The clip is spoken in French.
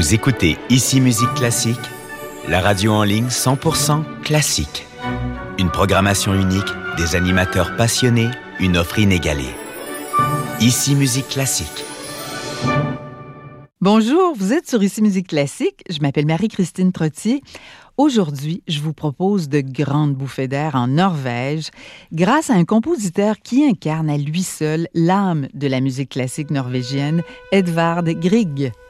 Vous écoutez Ici Musique Classique, la radio en ligne 100% classique. Une programmation unique, des animateurs passionnés, une offre inégalée. Ici Musique Classique. Bonjour, vous êtes sur Ici Musique Classique. Je m'appelle Marie-Christine Trottier. Aujourd'hui, je vous propose de grandes bouffées d'air en Norvège grâce à un compositeur qui incarne à lui seul l'âme de la musique classique norvégienne, Edvard Grieg.